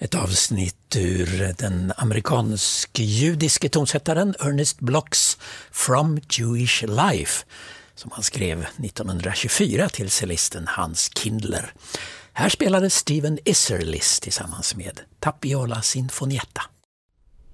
Ett avsnitt ur den amerikansk-judiske tonsättaren Ernest Blochs From Jewish Life som han skrev 1924 till cellisten Hans Kindler. Här spelade Steven Isserlis tillsammans med Tapiola Sinfonietta.